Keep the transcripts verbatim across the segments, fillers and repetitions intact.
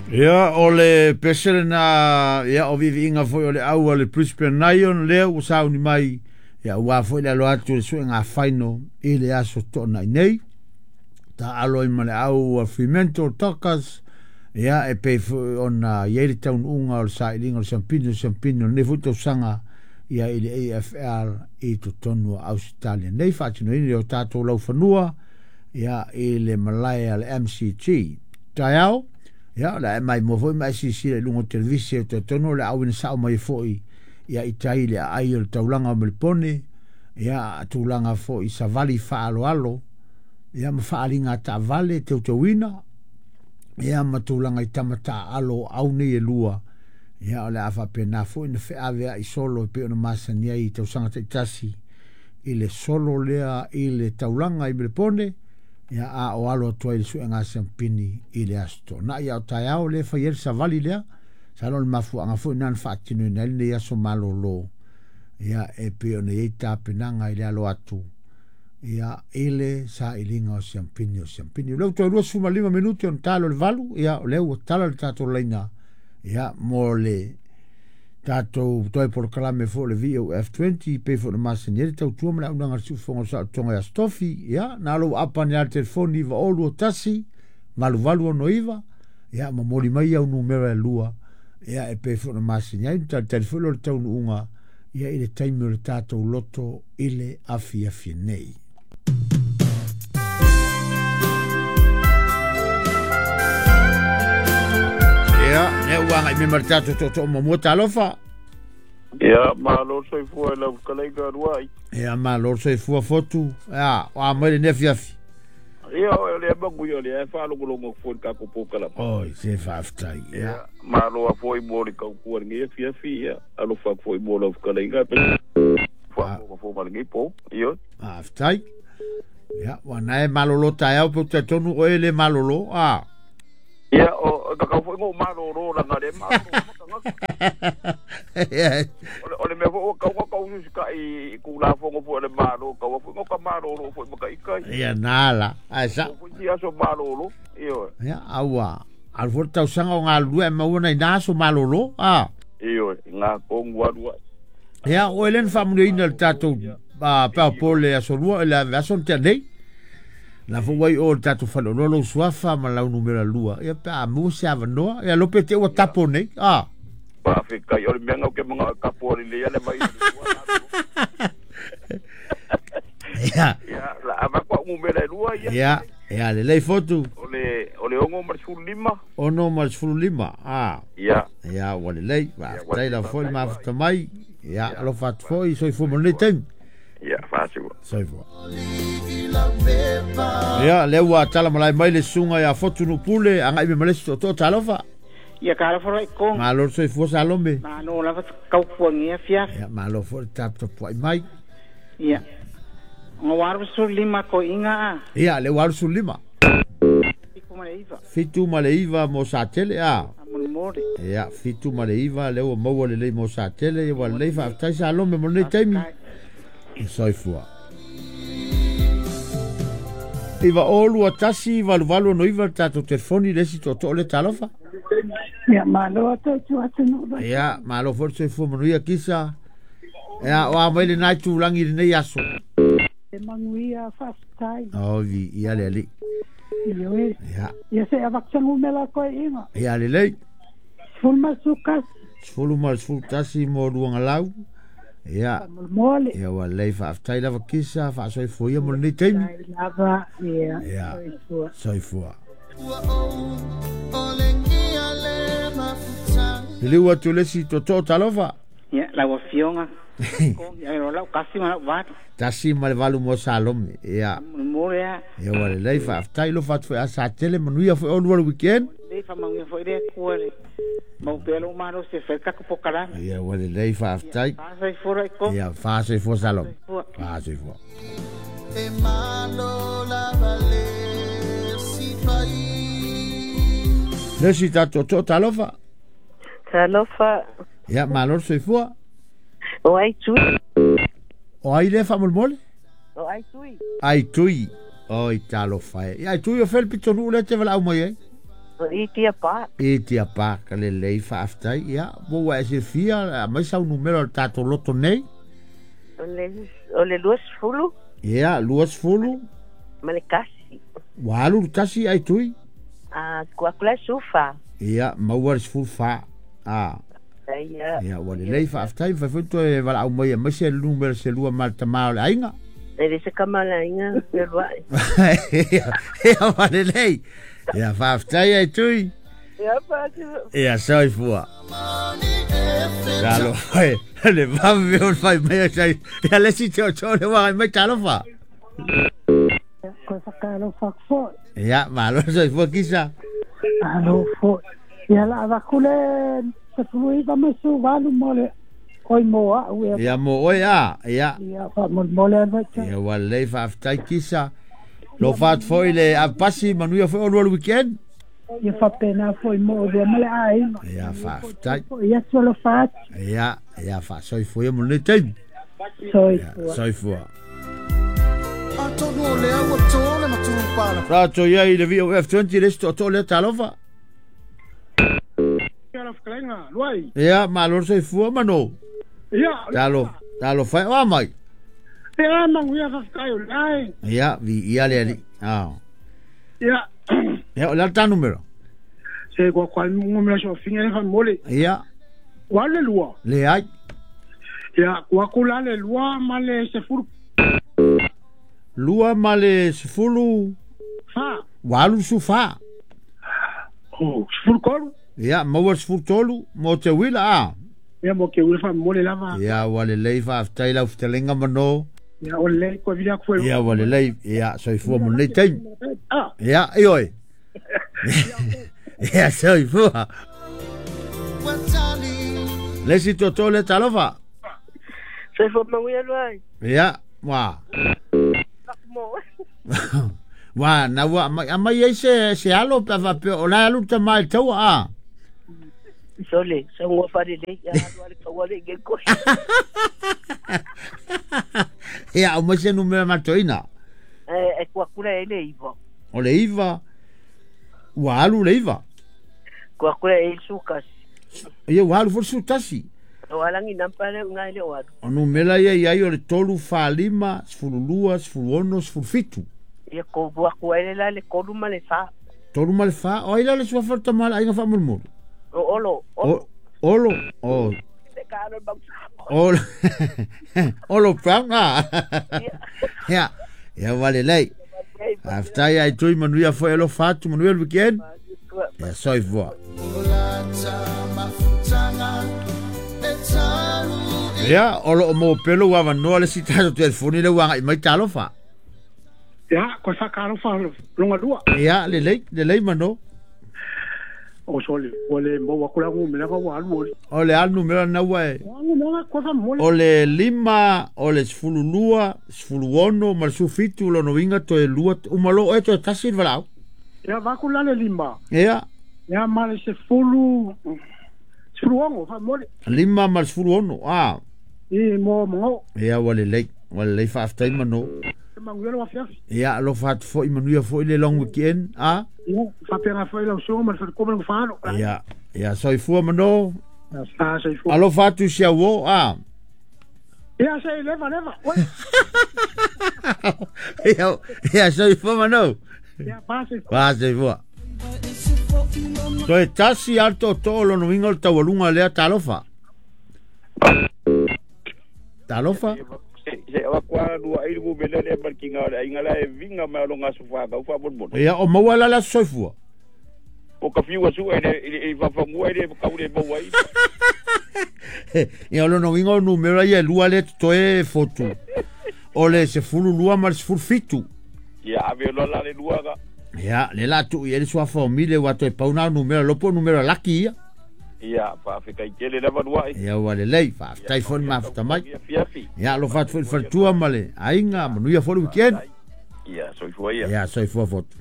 Ia, o le pesele na, ia, o vivi inga foi o le au le Brisbane Lion, leo o sauni mai, ia, ua foi le alo atu le sue ngā whaino, i le aso tona i nei, ta alo i ma le au a Fremantle Dockers, ia, e pe foi o na ieri taun unga o le sa ilinga o le Sampino, Sampino, ne futa usanga, ia, i le A F L, i to tonu a Ausitalia, nei whaatino ini o tātou lau whanua, ia, i le Malaya, le M C G, tai au, ia, la e mai mo foi mai si si le lungo televisi o te tono le au ina sao mai foi ia i tai le ai o taulanga o Melpone ia taulanga foi sa vali fa alo alo ia ma fa alinga ta vale te utawina ia ma taulanga i tamata alo au nei e lua ia o le afa pena foi na fe avea i solo pe ona masania i tausanga te tasi i le solo lea i le taulanga i Melpone ia a o alo toa i le sue ngā Sampini i le asto. Na ia o tai au le whaier sa vali lea, sa lon mafu anga fo inan whaatino i nai le aso malo lo. Ia e peo ne ei tā penanga i le alo atu. Ia ele sa ilinga o Sampini o Sampini. Leu toa rua suma lima minuti on talo le valu, ia o leu o tala le tato leina. Ia mo le tato toi por kalame fo le V O F twenty pe fo na masaniere tau tua mala unanga su fonga sa tonga ya stofi ya na lo apa ni al telefoni va olu o tasi malu valu o noiva ya ma mori mai au numero e lua ya e pe fo na masaniere ta telefoni o tau unga ya ile taimi o le tato loto ile afi afi nei. Ia, ne uanga i me maritato to to mo mota alofa. Ia, ma lo soi fua la kalenga ruai. Ia, ma lo soi fua fotu. Ia, o mai ne fiafi. Ia, o le bangu yo le fa lo lo fo ka ko po kala. Oi, se fa aftai. Ia, ma lo foi mo le ka ko ngi fiafi ia, alo fa foi mo lo kalenga pe. Fa ko fo mal ngi po. Io. Aftai. Ia, wa nae malolo tai au po te tonu o ele malolo. Ah. Ia, o ka ka foi mo malolo la ngare malolo. Ole me fo ka ka ka ka i ku la fo ngo le malo ka fo ngo ka malo fo mo ka ikai ia nala asa fo ia so malo io ia awa al forta usanga nga lua ma una ina so malo ah io nga ko ngwa lua ia o elen family ina tato ba pa pole aso lua la version tene la fo wai o tato fa lo lo suafa ma la numero lua ia pa mo se avano ia lo pete o tapone ah pa fika yo le menga ke mga kapori le ya le mai ya ya la aba kwa ngumela lua ya ya ya le lei foto ole ole ongo mar lima ono mar lima ah ya ya wale lei va tai la fo ma fta mai ya lo fat fo i so fo mo le tem ya fácil so fo ya le wa tala mai mai le sunga ya foto no pule anga i me le to to talofa ia kara fora ko malo so fo salombe ma no la kau fuangia fia ya malo fo tap to po mai ia ngo waru su lima ko inga ia le waru su lima fitu maleiva fitu maleiva mo sa tele a mori ia fitu maleiva le o mo le le mo sa tele e wa le fa tai salombe mo ne taimi so fo Iva olu atasi valu valu no iva tato telefoni lesi to to le talofa. Ya malo to tu ateno. Ya malo forse fu manuia kisa. Ya wa mele na tu langi ne yaso. E manuia fastai. Oh vi ia le ali. Yo e. Ya. Ya se avaksangu mela ko inga. Ya le le. Fulma sukas. Fulma sultasi mo ruanga lau. Ya. Mole. Ya wa le fa aftai lava kisa fa so fu ia mo ne temi. Lava ya. Ya. So fu. Ele wa tu lesi to to talofa. Ya la wa fionga. Ko ya ro la kasi ma va. Tasi mal valu mo salome. Ya. Mo ya. Ya wa le fa aftai lo fat fu asa tele manuia fu on wal weekend. Le fa mangi fu de ko le. Mau pelo maro se ferka ko pokala. Ya wa le fa aftai. Fa sai fora ko. Ya fa sai fu salome. Fa sai fu. E malo la vale si fai. Nesi tato to talofa. Talofa. Ya malor se fu. O ai tui. O ai le fa mol mol. O ai tui. Ai tui. O i talofa. Ya tui o fel pitonu le te vala au mai. O i tia pa. E tia pa ka le lei whaaftai. Ia, mo wa e se fia, mai sau numero tato loto nei. O le, o le luas fulu. Ia, luas fulu. Ma le kasi. Walu kasi ai tui. A kua kula sufa. Ia, maua le fulu fa. Ah. Ia. Ia, wa le lei whaaftai, whai futo e wala au mai, mai se numero se lua malta mao le ainga. E le se kamala inga, le luai. Ia, ia, wa le lei. Ia, whaaftai ai tui. Ia pa. Ia, soi fua. Talo, fai, le vame on fai mea sai, ia lesi te o tōne wai mai talo fa. Ko whakaro whakfo. Ia, malo soi fua kisa. Alo fo. Ia la wakule se fului va mesu valu mole. Oi moa ue. Ia mo oi a, ia. Ia fa mol mole ava cha. Ia walei whaaftai kisa. Lo fat foi le apasi manuia foi o lualu weekend. Ia fa pena foi mo de male ai. Ia whaaftai. Ia solo fat. Ia, ia wha soi foi mo le teim. Soi. Soi fua. Atonu o lea ua tōle matū pāna. Rato ia i le V O F twenty resto o tōle talofa. Ia la whakalenga, luai. Ia, malo soi fua mano. Ia. Talo, talo fai o mai. Ia mangu ia whakaio lai. Ia, vi ia le ali. Ah. Ia. Ia, o la ta numero. Se kua kwa ngumela so finga le fa mole. Ia, Wale lua. le ai. Ia kua kula le lua male se furu Lua male sefulu. fa. Walu sufa. Oh, furu koru. Ia, maua sefulu tolu. Mo te wila a. Ia mo ke ule fa mole lava. Ia, wale lei whaaftai lau fitelenga mano. Ia o le ko vira ko. Ia, wale lei. Ia, soifua mo nei teim. Ah. Ia, i oi. Ia, soifua. Lesi toto le talofa. Se fo manguia luai. Ia, wa. Mo. Wa, na wa, amai ei se, se alo pa va pe, o la alu ta mai tau a. Sole, sa ngua fare le ya luai ka wale ge ko. Ia, o mai se numera matoina. Eh, e kua kula ele iva. O le iva. Wa alu le iva. Kua kula e sukas. Ia, wa alu forsu tasi. O alangi nampale unga ele o atu. O numera ia ia o le tolu fa lima, sfulu lua, sfulu ono, sfulu fitu. Ia ko bua kua ele la le kolu ma le fa. Tolu ma le fa, o ila le sua farta ma la inga fa mulmulu. O olo. O, olo, o, Se karo bang. olo, olo prang a. Ia, ia wale lei. Aftai ai tui manuia foi elo fatu, manuia le weekend. Ia soi voa. Ia, olo o mo pelo wava noa le si tato telefoni le wanga i mai talo fa. Ia ko whakaro fa longa lua. Ia, le lei, le lei mano. O sole, o le mo wakula ngumela ka wa alu. O le anu mera na wae. Ngumela ko fa mole. O le lima, o le sfulu lua, sfulu ono, ma le sufitu lo no inga to e lua, umalo e to e tasi valau. Ia wakula le lima. Ia, Ia male se fulu. Fulu ongo fa mole. lima ma le sfulu ono, ah. I mo mo. Ia, wale lei, wale lei fa aftai mano. Manguia wa fiafi. Ia, lo fa fo i manuia fo i le long weekend, ah. Ia fa pena fa ila so ma fa ko ma fa no. Ia, ia, soi fua mano. Ah, sai fo. Alo fa tu sia wo, ah. Ia sai leva leva. Ia, ia, soi fua mano. Ia pase. Va, soi fua. To e tasi alto to lo no inga o tawalunga lea talofa. Talofa? Se wa kwa dua i go bele le parkinga le inga la e vinga ma lo nga sufa ka fa bon bon. Ia, o mawala la soi fua. O ka fiwa su e e fa fa ngua e ka ule bo wai. Ia, lo no inga o numero ia lua le to e fotu. O le se fulu lua ma se fulu fitu. Ia ave lo la le lua ga. Ia, le la tu ia le sua famile wato e pauna numero lopo numero laki ia. Ia pa fe kai kele le vanua. Ia wale lei fa tai fon ma fa mai. Fia fi. Ia lo fat fo fo tua male. Ainga manuia fo weekend. Ia so fo ia. Ia so fo fo.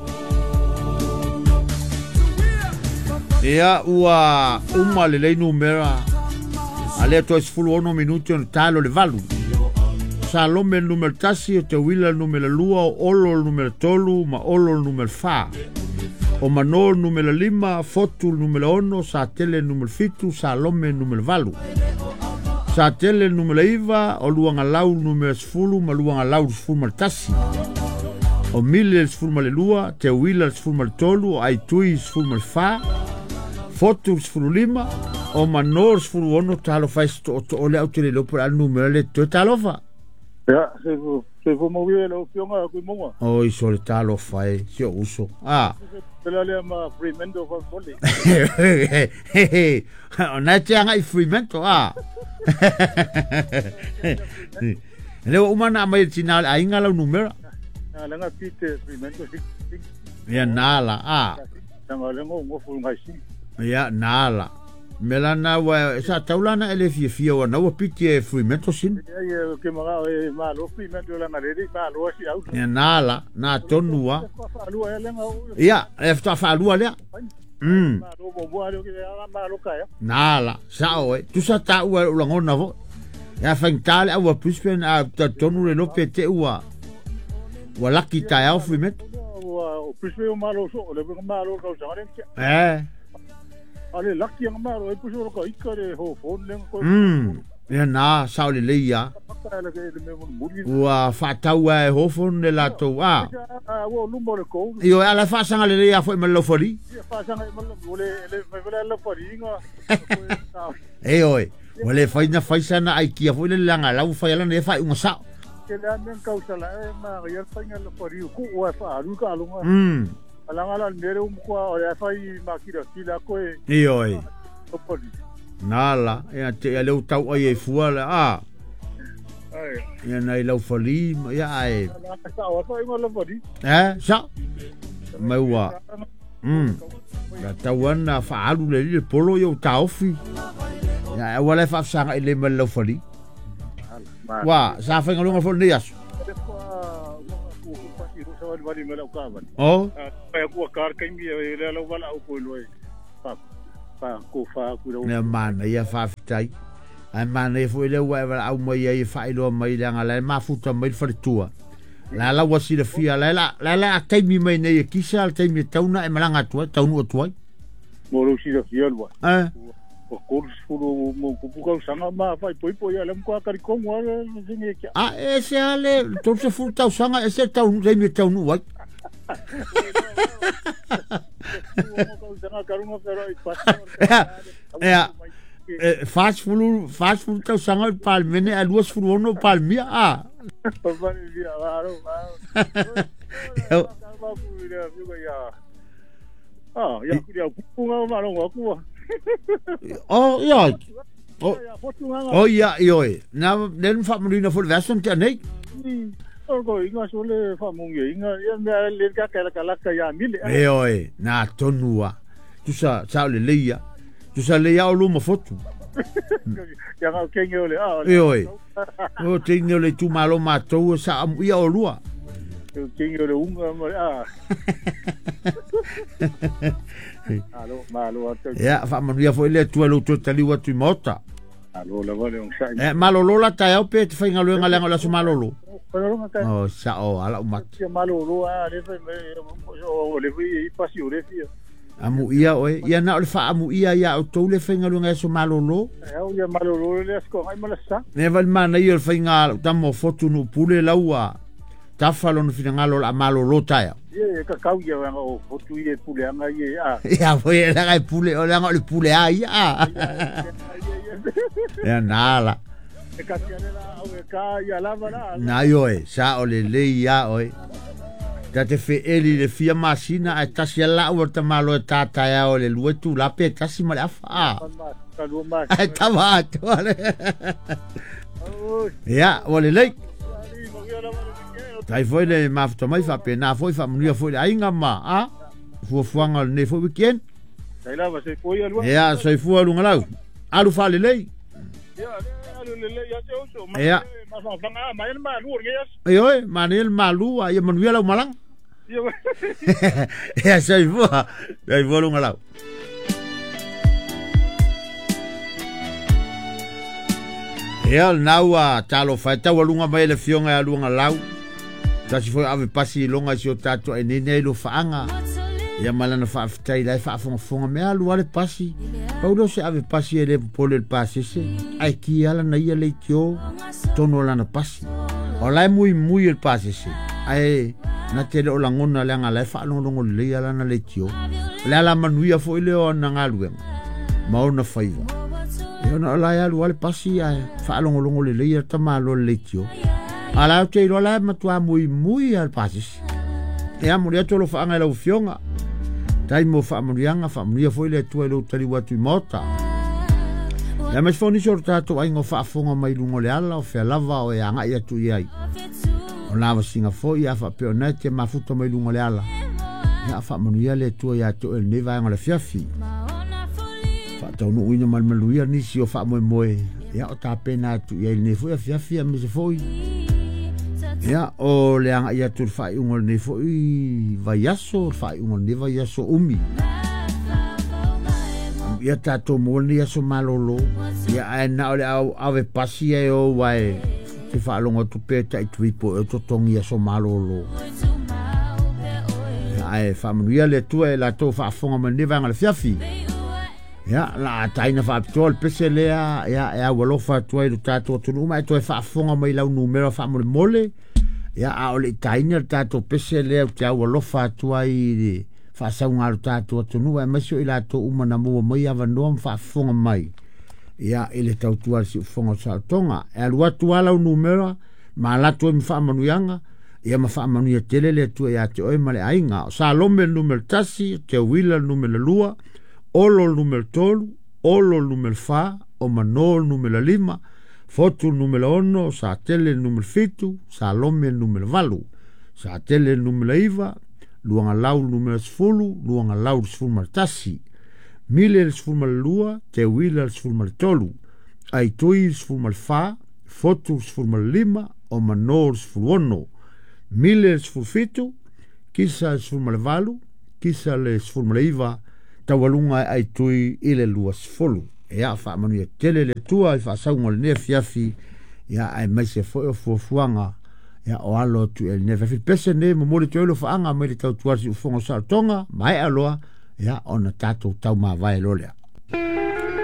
Ia ua uma le lei numero. Ale to es full ono minuti on talo le valu. Salome numero tasi o te wila numero lua o olo numero tolu ma olo numero fa. o mano numero lima, fotu numero ono, sa tele numero fitu, sa lome numero valu. Sa tele numero iva, o luanga lau numero sfulu, ma luanga lau sfulu ma tasi. O mile sfulu ma le lua, te wila sfulu ma le tolu, o aitui sfulu ma le fa, fotu sfulu lima, o mano sfulu ono, talo fais to to ole au tele lopo al numero le to talo fa. Ya, se se fo mo vie lo fionga ku mo. O iso le talo fai, si o uso. Ah. Pelale ma Fremantle fa bole. Ona te anga i Fremantle ah. Le o mana mai tina ainga la numero. Na langa pite Fremantle. Ya nala ah. Tanga lengo ngo fu ngai si. Ya nala. Melana wa sa taulana ele fie fie wa na wa pite Fremantle sin. Ya ke ma e ma lo Fremantle la ngare ba lo si au. Ya nala na tonua. Ya, e fa fa lua le. Mm. Nala, sao e. Tu sa ta ua ulangona vo. Ya fangtale a wa puspen a ta tonu le no pete ua. Wa laki ta au Fremantle. Wa puspe o malo so le malo ka sa ngare. Eh. Ale laki ang malo e puso ko ikare ho phone le ko. Mm. Ya na sao le le ya. Wa fa ta ua ho phone le la to a. Wa lu mo le ko. Yo ala fa sanga le ya foi me lo fori. Fa sanga me lo le le me lo fori nga. E oi. Wale fai na fai sana ai kia foi le langa la fai la ne fai un sa. Ke la men ka usala e ma ya fai nga lo fori ku wa fa lu ka lu nga. Mm. Ala ngala ndere um kwa o ya fai ma kira kila ko e. E oi. Lo fori. Nala, e te ale tau ai e fuala a. Ai. Ya nai lau fali, ya ai. Sa wa fai nga lo fori. Eh, sa. Mai wa. Mm. Ya tawana fa alu le le polo yo taufi. Ya wala fa sanga ile mal lau fali. Wa, sa fa ngalunga fo nias. Oh. Pa ku kar kai mi le lo wala o ko lo. Pa pa ko fa ku lo. Na mana ya fa fitai. Ai mana e foi le wa au mai ai fa ilo mai langa la ma futa mai fa tua. La la wasi le fia la la la la kai mi mai nei kisa al tai mi tauna e malanga tua taunu tua. Mo lo si le fia lo. Eh. O kurs furu mo ku ka sanga ma fa poi poi ala ko ka ko mo ni ke. Ah ese ale to se fu tau sanga ese taunu tai mi taunu wa. Ja, fast food, fast food tau sanga palmene a duas furono palmia ah. Ah, ya kuria punga ma no ku. Oh ja. Oh, oh ja, joi. Nou, den fa mulina for Western te nei. Orgo inga sole fa mungi inga ya me le ka ka ka ka ya mile. Eh oi, na tonua. Tu sa sa le leia. Tu sa leia o luma foto. Ya ga kenyo le ah. Eh oi. O tenyo le tu malo matou sa am ia o lua. Kenyo le unga mo ah. Alo, malo. Ya, fa manuia foi le tu lo tu tali wa tu mota. Alo, la vale un sai. Eh, malolo la tai au pe te fa ngalo ngala ngala so malolo. Oh, sa o ala umat. Ya malolo a le fe o le vi pasi o le fi. Amu ia oe, ia na le fa amu ia ia o to le fa ngalo ngala so malolo. Ya o ya malolo le sko ai mala sa. Ne val mana ia fa ngalo tamo foto no pule laua. Ta falo no fina ngalo la malolo tai. Ye ka kau ia o foto ia pule anga ia a. Ya foi la ga pule o la ngalo pule ai a. Ya nala. E ka tiane la o ka ia lava la. Na yo e, sa o le le ia oi. Ta te fe eli le fia masina a tasi ala o ta malo e tata ya o le luetu la pe tasi ma le afa. Ai ta va to ale. Ya, o le le. Tai foi le mafto mai fa pe na foi fa munia foi ainga ma, a? Fu fuanga ne foi weekend. Sai lava se foi alua. Ya, sai fu alunga lau. Alu fa le le. Ya, alu le le ya te oso. Ya. Ma fa fanga ma en ma lu ngias. Ai oi, manel malu a ye manuia lau malang. Ya, sai fu. Sai fu alunga lau. Ya, naua talo fa ta walunga mai le fionga alunga lau. Ta si foi ave pasi longa si o tato e nene lo faanga. ia malana whaafitai lai whaafongafonga mea lua le pasi paulo se ave pasi e le pole le pasese ai ki ala na ia le tio tono lana pasi o lai mui mui le pasese ai na te le o langona le anga lai whaalongongo le ia lana le tio le ala manuia fo ile o na ngaluenga maona whaiva e ona lai alu ale pasi ai whaalongolongo le ia tamalo le tio ala o te ilo lai matua mui mui al pasese e amo le atolo whaanga lau fionga tai mo whaamurianga whaamuria fo ile tua ilo tari watu i mota e mas fo niso tato ai ngo whaafonga mai lungo le ala o whea lava o e anga i atu i ai o lava singa fo i a whapeo nai te mafuta mai lungo le ala e a whaamuria le tua i atu e neva anga le fiafi whaatau no uina malmaluia nisi o whaamoe moe e a o tāpena atu i ai ne fo i a fiafi a mise fo i ya o le anga ia tur fai ungol ne fo i vai aso fai ungol ne vai aso umi ia tato mo ni aso malolo ia ana ole au ave pasi e o vai te fa longo tu peta i twipo e to tongi aso malolo ai familia le tu e la to fa fonga me ne vanga le fiafi ya la taina fa tol pese le ya ya walo fa tu e tato tu no mai to fa fonga mai la numero fa mo mole ya a ole taina tato pese le o te awa lofa atua i fa saunga o tato atunu e masio i la to umana mua mai awa noam fa fonga mai ya ele tau tua si fonga sa tonga e alua tua lau numera ma la to mi fa manuianga ia ma fa manuia tele le tua ya te oi male ainga sa lombe numero tasi te wila numero lua olo numero tolu olo numero fa o manol numero lima fotu numero ono, sa tele numero fitu, sa lome numero valu, sa tele numero iva, luanga lau numero sfulu, luanga lau sfulu martasi, mile sfulu malua, te wila sfulu maltolu, ai tui sfulu malfa, fotu sfulu malima, o manor sfulu ono, mile sfulu fitu, kisa sfulu malvalu, kisa le sfulu maliva, tawalunga ai tui ile lua sfulu. Ia fa manu ia tele le tua i fa saunga le nea fiafi ia ai mai se fo fo fuanga ia o alo tu el nea fiafi pese ne mo mole tu elo faanga mai le tau tuarsi ufonga sa tonga mai aloa ia ona tato tau ma vai lolea